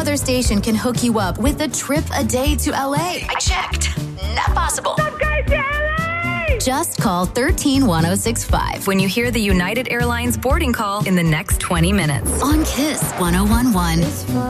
other station can hook you up with a trip a day to LA. I checked. Not possible. Some guys to LA! Just call 131065 When you hear the United Airlines boarding call in the next 20 minutes. on Kiss 1011.